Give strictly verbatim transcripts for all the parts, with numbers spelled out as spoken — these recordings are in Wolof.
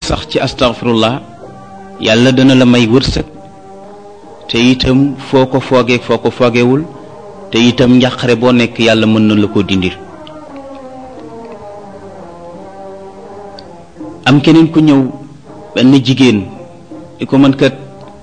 sax ci astaghfirullah yàlla dana la may wërsëg te itam foo ko foogee foo ko foogewul te itam njàqare boo nekk yàlla mën na la ko dindir. am keneen ku ñëw benn jigéen di ko mën kat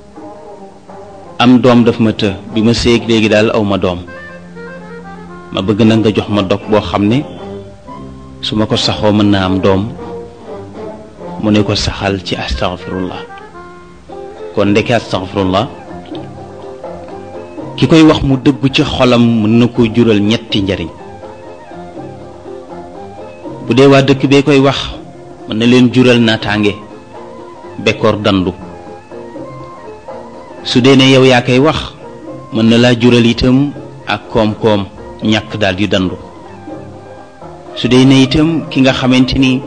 am doom daf ma të bi ma séeg léegi daal aw ma doom ma bëgg na nga jox ma dog boo xam ne su ma ko saxoo mën naa am doom. mu ne ko saxal ci astaghfirullah. kon ndeke astaghfirullah ki koy wax mu dëggu ci xolam mën na ko jural ñetti njariñ. bu dee waa dëkk bee koy wax mën na leen jural naataange bekkoor dandu. su dee ne yow yaa koy wax mën na laa jural itam ak koom-koom ñàkk daal di dandu. su dee ne itam ki nga xamante ni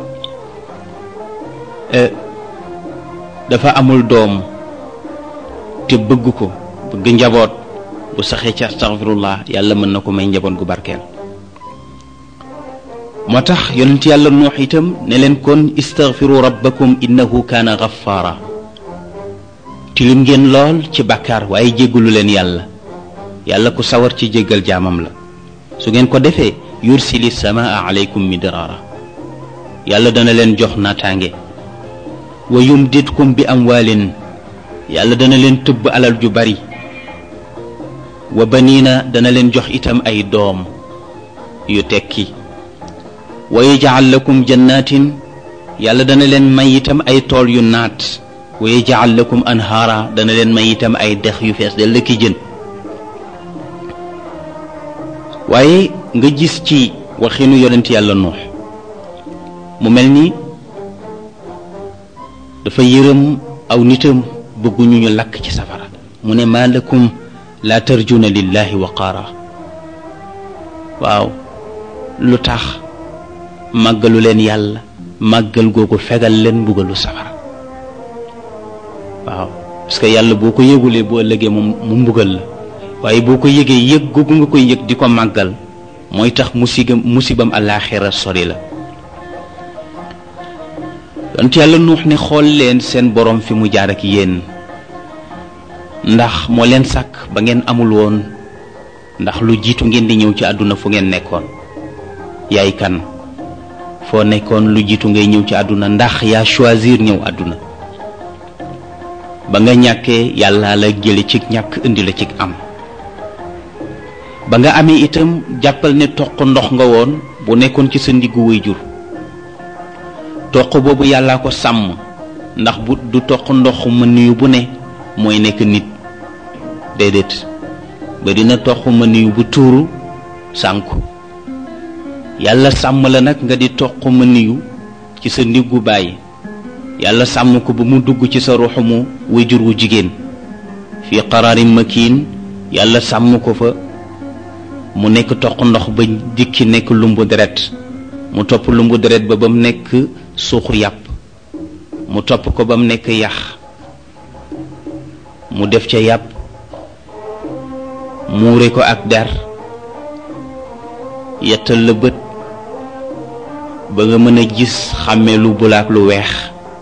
dafa amul doom te bëgg ko bëgg njaboot bu saxee ci astaghfirullah yàlla mën na ko may njaboot gu barkeel. moo tax yonent yàlla nuux itam ne leen kon istaghfiru rabbakum innahu kaana ghaffara. tilim ngeen lool ci bàkkaar waaye jéggalu leen yàlla yàlla ku sawar ci jéggal jaamam la. su ngeen ko defee yursili samaa alaykum midraara yàlla dana leen jox naataange. wa yumditkum bi amwaalin yàlla dana leen tëbb alal ju bari. wa baniina dana leen jox itam ay doom yu tekki. wa yaj'al lakum jannatin yàlla dana leen may itam ay tool yu naat. wa yaj'al lakum anhaara dana leen may itam ay dex yu fees del la ki jën. waaye nga gis ci waxinu yonent yàlla Nuux mu mel ni dafa yërëm aw nitam bëgguñu ñu lakk ci safara. mu ne maa lakum laa tarjuna lillahi waqaara. waaw lu tax màggalu leen yàlla màggal googu fegal leen mbugalu safara. waaw parce que yàlla boo ko yëgulee boo ëllëgee mu mu mbugal la waaye boo ko yëgee yëg googu nga koy yëg di ko màggal mooy tax musigam musibam àllaaxira sori la. yonent yàlla nuux ne xool leen seen borom fi mu jaar ak yéen ndax moo leen sàkk ba ngeen amul woon ndax lu jiitu ngeen di ñëw ci àdduna fu ngeen nekkoon. yaay kan foo nekkoon lu jiitu ngay ñëw ci àdduna ndax yaa choisir ñëw àdduna. ba nga ñàkkee yàlla la jële ci ñàkk indi la ci am. ba nga amee itam jàppal ne toq ndox nga woon bu nekkoon ci sa ndiggu waajur. toq boobu yàllaa ko sàmm ndax bu du toq ndox ma nuyu bu ne mooy nekk nit déedéet ba dina toq ma nuyu bu tuuru sànku. yàlla sàmm la nag nga di toq ma nuyu ci sa ndiggu bàyyi yàlla sàmm ko ba mu dugg ci sa ruuxumu waajur wu jigéen fii qaraarin makiin yàlla sàmm ko fa mu nekk toq ndox ba dikki nekk lumbu deret mu topp lumbu deret ba ba mu nekk suuxu yàpp mu topp ko ba mu nekk yax mu def ca yàpp muure ko ak der yettal la bët ba nga mën a gis xàmmee lu bula ak lu weex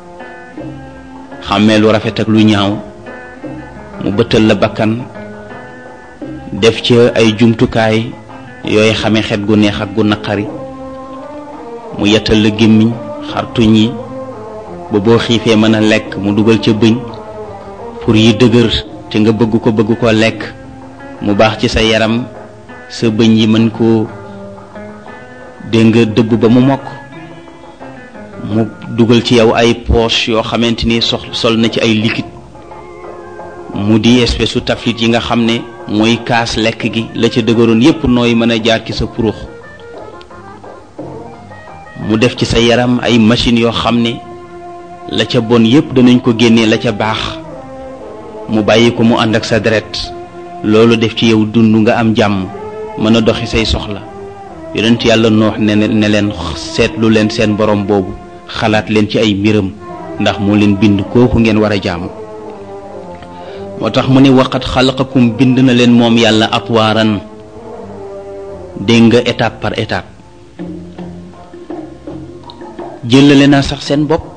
xàmmee lu rafet ak lu ñaaw mu bëttal la bakkan def ca ay jumtukaay yooy xame xet gu neex ak gu naqari mu yettal la gémmiñ xartuñ yi ba boo xiifee mën a lekk mu dugal ca bëñ pour yi dëgër te nga bëgg ko bëgg ko lekk mu baax ci sa yaram sa bëñ yi mën koo dégg nga dëbb ba mu mokk mu dugal ci yow ay poche yoo xamante ni sox sol na ci ay liquide mu di espèce su taflit yi nga xam ne mooy kaas lekk gi la ca dëgëroon yépp nooy mën a jaar ci sa purux mu def ci sa yaram ay machines yoo xam ne la ca bon yépp danañ ko génnee la ca baax mu bàyyi ko mu ànd ak sa deret loolu def ci yow dund nga am jàmm mën a doxi say soxla yonent yàlla noox ne ne leen seetlu leen seen borom boobu xalaat leen ci ay mbiram ndax moo leen bind kooku ngeen war a jaamu. moo tax mu ne waqat xalaqakum bind na leen moom yàlla atwaaran dégg nga étape par étape jëlale naa sax seen bopp